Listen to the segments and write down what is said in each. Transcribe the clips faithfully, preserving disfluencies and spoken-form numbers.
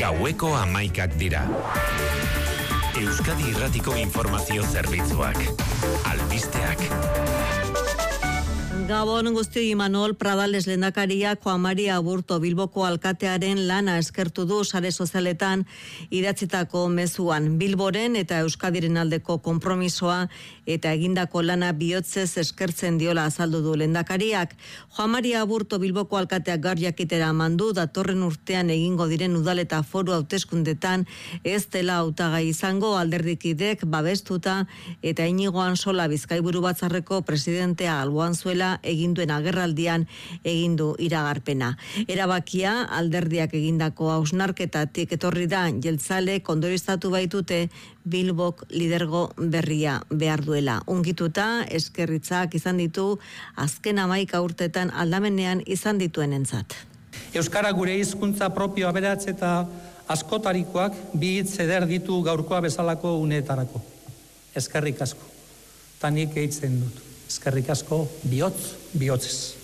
Gaueko hamaikak dira. Euskadi Irratiko Informazio Zerbitzuak. Albisteak. Gabon guztioi. Imanol Pradales lehendakariak Juan Maria Aburto Bilboko alkatearen lana eskertu du sare sozialetan idatzitako mezuan. Bilboren eta Euskadiren aldeko konpromisoa eta egindako lana bihotzez eskertzen diola azaldu du lehendakariak. Juan Maria Aburto Bilboko alkateak gaur jakitera mandu datorren urtean egingo diren udal eta foru hauteskundetan ez dela hautagai izango, alderdikidek babestuta eta Inigo Ansola Bizkaiburu Batzarreko presidentea alboan zuela eginduen agerraldian egindu iragarpena. Erabakia alderdiak egindako hausnarketatik etorri da, jeltzale kondoriztatu baitute Bilbok lidergo berria behar duela. Ungituta eskerritzak izan ditu azken hamaika urtetan aldamenean izan dituenentzat. Euskara gure hizkuntza propio aberats eta askotarikoak bi hitz eder ditu gaurkoa bezalako uneetarako. Eskerrik asko. Tanik eitzen dut. Eskerrik asko, bihotz, bihotzez.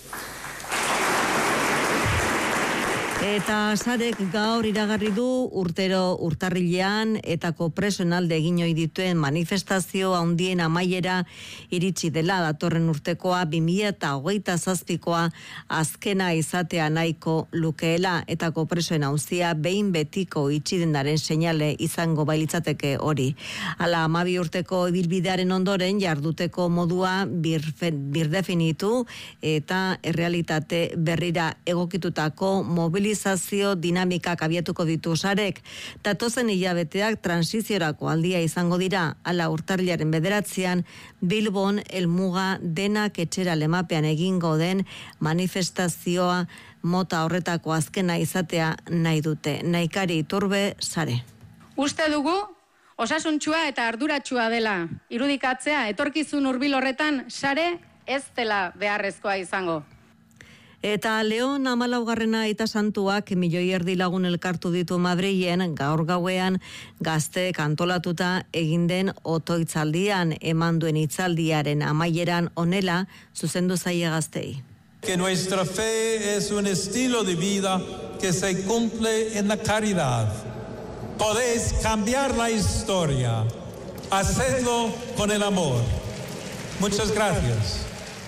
Eta sarek gaur iragarri du urtero urtarrilean etako presoen alde egin ohi dituen manifestazio handien amaiera iritsi dela. Datorren urtekoa bi mila hogeita zazpikoa azkena izatea nahiko lukeela. Etako presoen auzia behin betiko itxi denaren seinale izango bailitzateke hori. Hala hamabi urteko ibilbidearen ondoren jarduteko modua birdefinitu eta errealitate berrira egokitutako mobilizazio mobilizazio dinamikak abiatuko ditu sarek. Datozen hilabeteak transiziorako aldia izango dira. Hala urtarrilaren bederatzean Bilbon helmuga denak etxera lemapean egingo den manifestazioa mota horretako azkena izatea nahi dute. Naikari Iturbe, sare. Uste dugu osasuntsua eta arduratsua dela irudikatzea etorkizun hurbil horretan sare ez dela beharrezkoa izango. Eta Leon hamalaugarrena aita santuak milioi erdi lagun elkartu ditu Madrilen gaur gauean gazteek antolatuta egin den otoitzaldian, eman duen hitzaldiaren amaieran honela zuzendu zaie gaztei. Que nuestra fe es un estilo de vida que se cumple en la caridad. Podéis cambiar la historia. Hacedlo con el amor. Muchas gracias.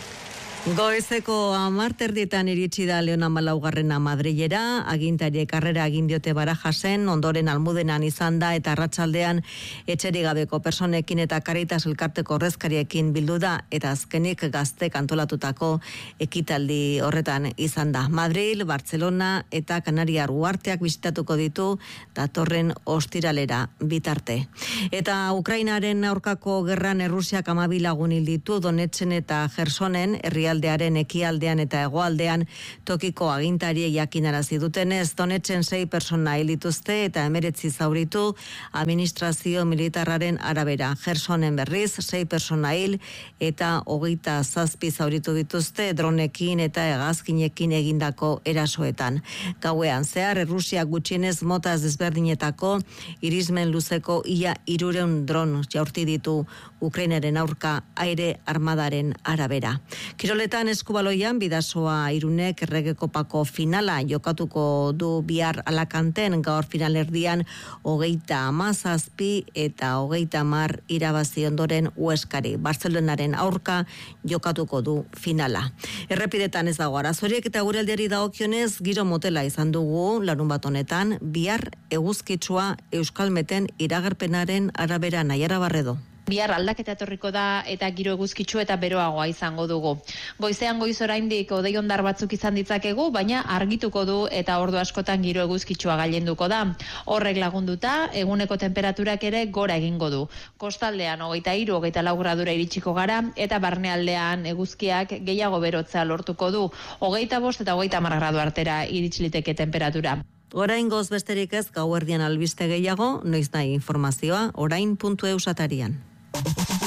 Goizeko hamarterdietan iritsi da Leon hamalaugarrena Madrilera, agintariek harrera egin diote Barajasen, ondoren Almudenan izan da eta arratsaldean etxerik gabeko personekin eta Caritas elkarteko ordezkariekin bildu da eta azkenik gaztek antolatutako ekitaldi horretan izan da. Madril, Bartzelona eta Kanariar uharteak bisitatuko ditu datorren ostiralera bitarte. Eta Ukrainaren aurkako gerran Errusiak hamabi lagun hil ditu Donetsen eta Gersonen herria aldearen ekialdean eta hegoaldean tokiko agintariek jakinarazi dutenez, Donetsen sei persona hil dituzte eta hemeretzi zauritu administrazio militarraren arabera. Gersonen berriz sei persona hil eta hogeita zazpi zauritu dituzte dronekin eta hegazkinekin egindako erasoetan. Gauean zehar Errusiak gutxienez mota desberdinetako irismen luzeko ia hirurehun dron jaurti ditu Ukrainaren aurka aire armadaren arabera. Kiroletan eskubaloian Bidasoa Irunek erregekopako finala jokatuko du bihar Alakanten, gaur finalerdian hogeita hamazazpi eta hogeita hamar irabazi ondoren Hueskari. Bartzelonaren aurka jokatuko du finala. Errepidetan ez dago arazorik eta gure aldeari dagokionez giro motela izan dugu larunbat honetan, bihar eguzkitsua Euskalmeten iragarpenaren arabera. Naiara Barredo. Bihar aldaketa etorriko da eta giro eguzkitsu eta beroagoa izango dugu. Goizean goiz oraindik hodei hondar batzuk izan ditzakegu, baina argituko du eta ordu askotan giro eguzkitsua gailenduko da. Horrek lagunduta, eguneko temperaturak ere gora egingo du. Kostaldean hogeita hiru, hogeita lau gradura iritsiko gara eta barnealdean eguzkiak gehiago berotzea lortuko du. Hogeita bost eta hogeita hamar gradu artera iritsi liteke temperatura. Oraingoz besterik ez, gauerdian albiste gehiago, noiz nahi informazioa, orain puntu eus atarian.